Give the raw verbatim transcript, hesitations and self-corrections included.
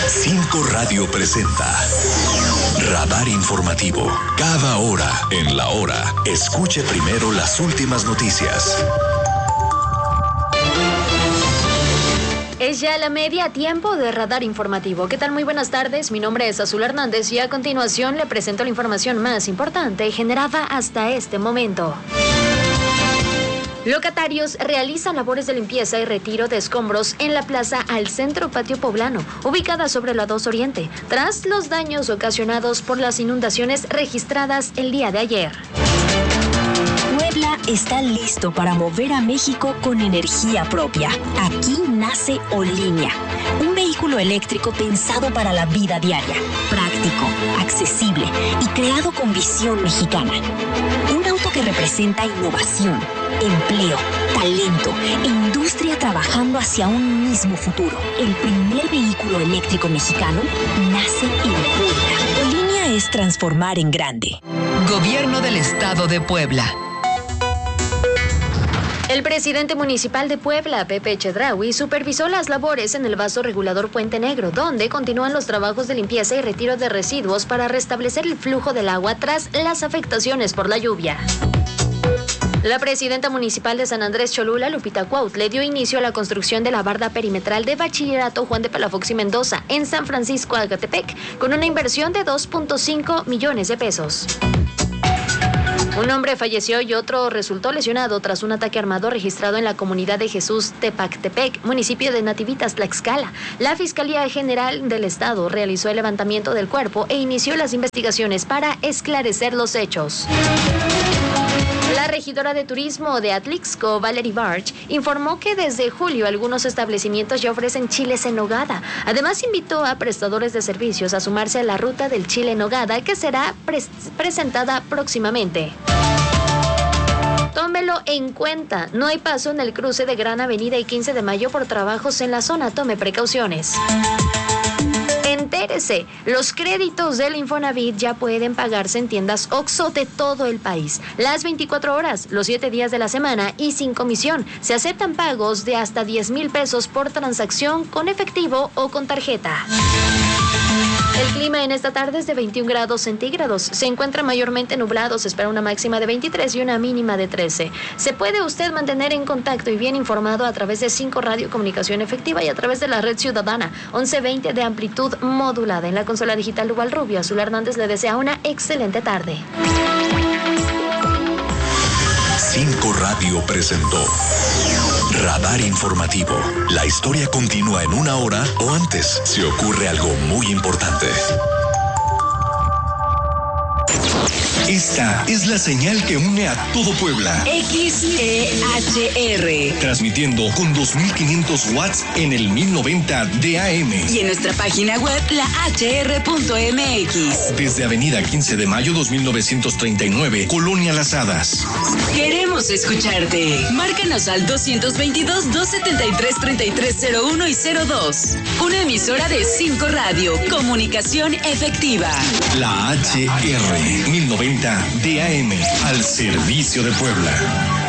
cinco Radio presenta Radar Informativo. Cada hora en la hora, escuche primero las últimas noticias. Es ya la media, tiempo de Radar Informativo. ¿Qué tal? Muy buenas tardes, mi nombre es Azul Hernández y a continuación le presento la información más importante generada hasta este momento. Locatarios realizan labores de limpieza y retiro de escombros en la plaza al Centro Patio Poblano, ubicada sobre la dos Oriente, tras los daños ocasionados por las inundaciones registradas el día de ayer. Puebla está listo para mover a México con energía propia. Aquí nace Olinea, un vehículo eléctrico pensado para la vida diaria, práctico, accesible y creado con visión mexicana. Un auto que representa innovación, empleo, talento e industria trabajando hacia un mismo futuro. El primer vehículo eléctrico mexicano nace en Puebla. Olinea es transformar en grande. Gobierno del Estado de Puebla. El presidente municipal de Puebla, Pepe Chedraui, supervisó las labores en el vaso regulador Puente Negro, donde continúan los trabajos de limpieza y retiro de residuos para restablecer el flujo del agua tras las afectaciones por la lluvia. La presidenta municipal de San Andrés Cholula, Lupita Cuauttle, dio inicio a la construcción de la barda perimetral de Bachillerato Juan de Palafox y Mendoza en San Francisco Agatepec, con una inversión de dos punto cinco millones de pesos. Un hombre falleció y otro resultó lesionado tras un ataque armado registrado en la comunidad de Jesús Tepactepec, municipio de Nativitas, Tlaxcala. La Fiscalía General del Estado realizó el levantamiento del cuerpo e inició las investigaciones para esclarecer los hechos. La regidora de turismo de Atlixco, Valerie Barch, informó que desde julio algunos establecimientos ya ofrecen chiles en nogada. Además, invitó a prestadores de servicios a sumarse a la ruta del chile en nogada, que será pre- presentada próximamente. Tómelo en cuenta, no hay paso en el cruce de Gran Avenida y quince de mayo por trabajos en la zona, tome precauciones. Entérese, los créditos del Infonavit ya pueden pagarse en tiendas OXXO de todo el país, las veinticuatro horas, los siete días de la semana y sin comisión. Se aceptan pagos de hasta diez mil pesos por transacción con efectivo o con tarjeta. El clima en esta tarde es de veintiún grados centígrados. Se encuentra mayormente nublado. Se espera una máxima de veintitrés y una mínima de trece. Se puede usted mantener en contacto y bien informado a través de cinco Radio Comunicación Efectiva y a través de la red ciudadana once veinte de amplitud modulada. En la consola digital Uval Rubio, Azul Hernández le desea una excelente tarde. cinco Radio presentó Radar Informativo. La historia continúa en una hora o antes si ocurre algo muy importante. Esta es la señal que une a todo Puebla. X E H R. Transmitiendo con dos mil quinientos watts en el mil noventa de A M. Y en nuestra página web, la H R punto M X. Desde Avenida quince de mayo dos mil novecientos treinta y nueve, Colonia Las Hadas. Queremos escucharte. Márcanos al dos veintidós, dos setenta y tres, treinta y tres cero uno y cero dos. Una emisora de cinco Radio. Comunicación efectiva. La H R mil noventa de A M al servicio de Puebla.